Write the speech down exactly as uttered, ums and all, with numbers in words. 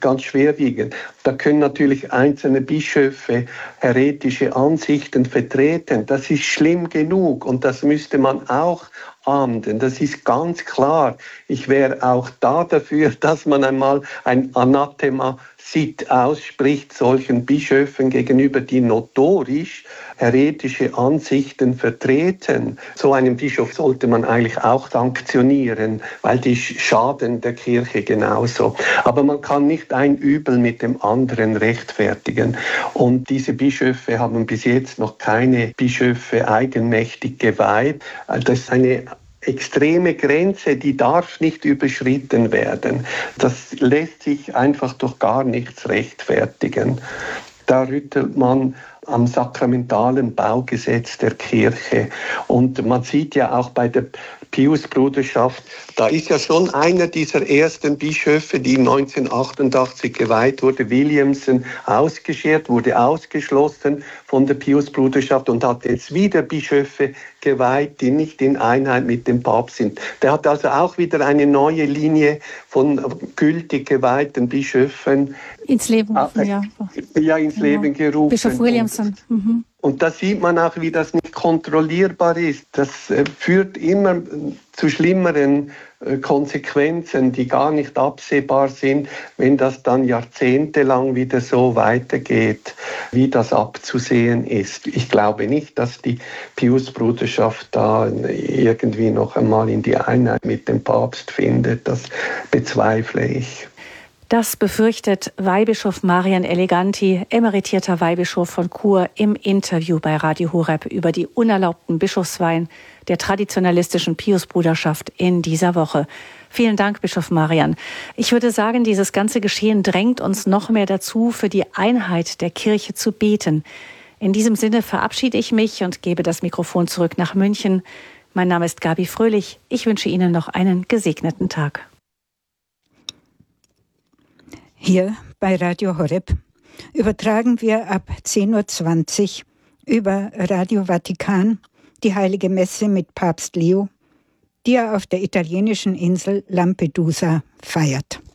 ganz schwerwiegend. Da können natürlich einzelne Bischöfe häretische Ansichten vertreten. Das ist schlimm genug und das müsste man auch ahnden. Das ist ganz klar. Ich wäre auch da dafür, dass man einmal ein Anathema Sit ausspricht solchen Bischöfen gegenüber, die notorisch häretische Ansichten vertreten. So einen Bischof sollte man eigentlich auch sanktionieren, weil die schaden der Kirche genauso. Aber man kann nicht ein Übel mit dem anderen rechtfertigen. Und diese Bischöfe haben bis jetzt noch keine Bischöfe eigenmächtig geweiht. Das ist eine extreme Grenze, die darf nicht überschritten werden. Das lässt sich einfach durch gar nichts rechtfertigen. Da rüttelt man am sakramentalen Baugesetz der Kirche. Und man sieht ja auch bei der Piusbruderschaft, da ist ja schon einer dieser ersten Bischöfe, die neunzehnhundertachtundachtzig geweiht wurde, Williamson, ausgeschert, wurde ausgeschlossen von der Piusbruderschaft und hat jetzt wieder Bischöfe geweiht, die nicht in Einheit mit dem Papst sind. Der hat also auch wieder eine neue Linie von gültig geweihten Bischöfen ins Leben gerufen, ja. Ja, ins genau. Leben gerufen. Bischof Williamson. Mhm. Und da sieht man auch, wie das nicht kontrollierbar ist. Das äh, führt immer zu schlimmeren äh, Konsequenzen, die gar nicht absehbar sind, wenn das dann jahrzehntelang wieder so weitergeht, wie das abzusehen ist. Ich glaube nicht, dass die Piusbruderschaft da irgendwie noch einmal in die Einheit mit dem Papst findet. Das bezweifle ich. Das befürchtet Weihbischof Marian Eleganti, emeritierter Weihbischof von Chur, im Interview bei Radio Horeb über die unerlaubten Bischofsweihen der traditionalistischen Piusbruderschaft in dieser Woche. Vielen Dank, Bischof Marian. Ich würde sagen, dieses ganze Geschehen drängt uns noch mehr dazu, für die Einheit der Kirche zu beten. In diesem Sinne verabschiede ich mich und gebe das Mikrofon zurück nach München. Mein Name ist Gabi Fröhlich. Ich wünsche Ihnen noch einen gesegneten Tag. Hier bei Radio Horeb übertragen wir ab zehn Uhr zwanzig über Radio Vatikan die Heilige Messe mit Papst Leo, die er auf der italienischen Insel Lampedusa feiert.